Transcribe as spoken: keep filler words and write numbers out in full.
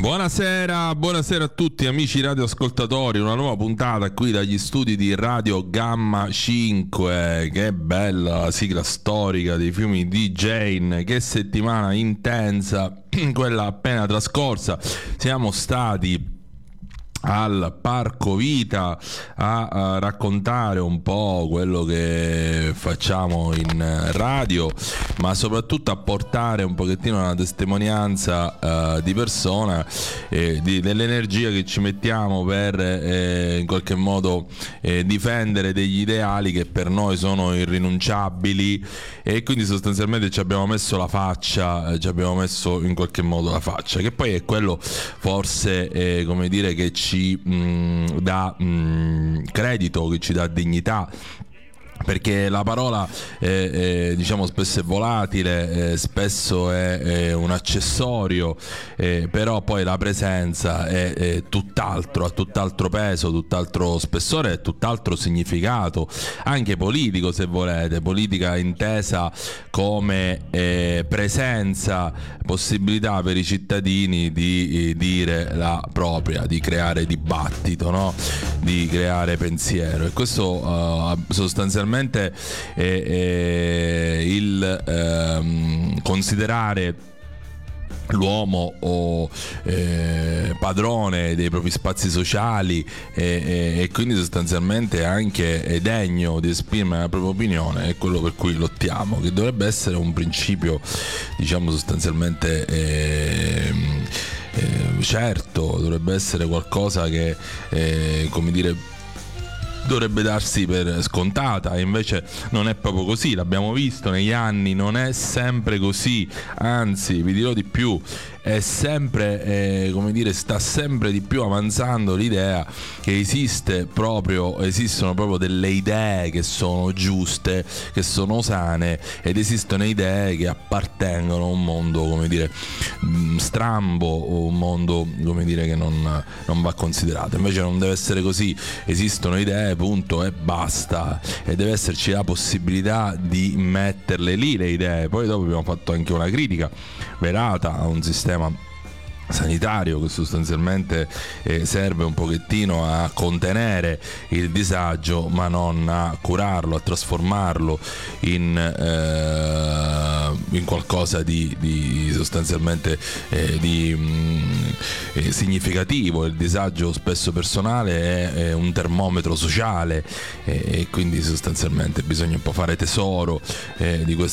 Buonasera, buonasera a tutti amici radioascoltatori, una nuova puntata qui dagli studi di Radio Gamma cinque. Che bella la sigla storica dei fiumi di Jane, che settimana intensa quella appena trascorsa. Siamo stati al Parco Vita a, a raccontare un po' quello che facciamo in radio, ma soprattutto a portare un pochettino una testimonianza uh, di persona, eh, di, dell'energia che ci mettiamo per eh, in qualche modo eh, difendere degli ideali che per noi sono irrinunciabili, e quindi sostanzialmente ci abbiamo messo la faccia, eh, ci abbiamo messo in qualche modo la faccia, che poi è quello forse eh, come dire che ci ci mh, dà mh, credito, che ci dà dignità, perché la parola eh, eh, diciamo spesso è volatile, eh, spesso è, è un accessorio, eh, però poi la presenza è, è tutt'altro, ha tutt'altro peso, tutt'altro spessore e tutt'altro significato, anche politico se volete, politica intesa come eh, presenza, possibilità per i cittadini di eh, dire la propria, di creare dibattito, no? Di creare pensiero, e questo uh, sostanzialmente è, è il ehm, considerare l'uomo o eh, padrone dei propri spazi sociali e, e, e quindi sostanzialmente anche è degno di esprimere la propria opinione, è quello per cui lottiamo, che dovrebbe essere un principio, diciamo, sostanzialmente eh, eh, certo, dovrebbe essere qualcosa che eh, come dire dovrebbe darsi per scontata, e invece non è proprio così, l'abbiamo visto negli anni, non è sempre così, anzi vi dirò di più, è sempre eh, come dire sta sempre di più avanzando l'idea che esiste proprio esistono proprio delle idee che sono giuste, che sono sane, ed esistono idee che appartengono a un mondo, come dire, strambo, o un mondo, come dire, che non, non va considerato. Invece non deve essere così, esistono idee, punto, e basta, e deve esserci la possibilità di metterle lì le idee. Poi dopo abbiamo fatto anche una critica velata a un sistema sanitario che sostanzialmente eh, serve un pochettino a contenere il disagio, ma non a curarlo, a trasformarlo in, eh, in qualcosa di, di sostanzialmente eh, di mh, eh, significativo. Il disagio spesso personale è, è un termometro sociale, eh, e quindi sostanzialmente bisogna un po' fare tesoro eh, di questa